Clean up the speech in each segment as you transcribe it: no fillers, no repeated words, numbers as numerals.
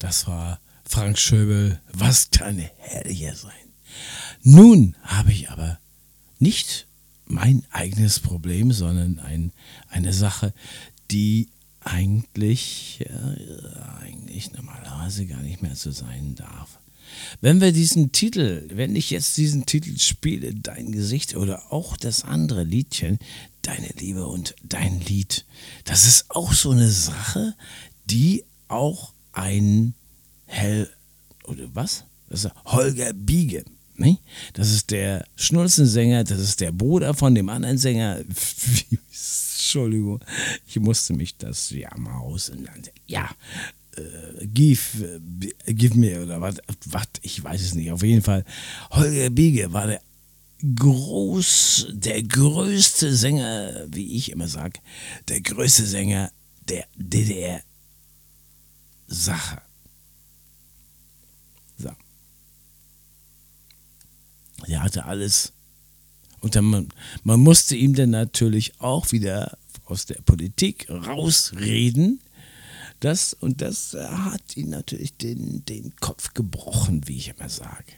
Das war Frank Schöbel. Was kann herrlicher sein? Nun habe ich aber nicht mein eigenes Problem, sondern eine Sache, die eigentlich normalerweise gar nicht mehr so sein darf. Wenn ich jetzt diesen Titel spiele, Dein Gesicht oder auch das andere Liedchen, Deine Liebe und Dein Lied, das ist auch so eine Sache, die auch ein Das ist Holger Biege. Ne? Das ist der Schnulzensänger, das ist der Bruder von dem anderen Sänger. Entschuldigung, ich musste mich das mal aus. Ja, give me oder was, ich weiß es nicht. Auf jeden Fall, Holger Biege war der größte Sänger, wie ich immer sage, der größte Sänger der DDR-Sache. So. Der hatte alles. Und dann, man musste ihm dann natürlich auch wieder aus der Politik rausreden. Das hat ihn natürlich den Kopf gebrochen, wie ich immer sage.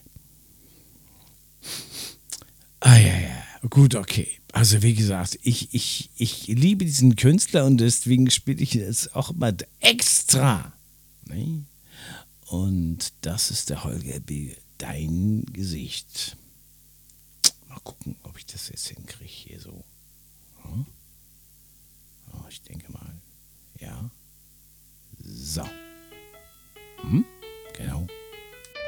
Ja. Gut, okay. Also wie gesagt, ich liebe diesen Künstler und deswegen spiele ich es auch immer extra. Ne? Und das ist der Holger B. Dein Gesicht. Mal gucken, ob ich das jetzt hinkriege hier so. Oh, ich denke mal. Ja. So. Genau.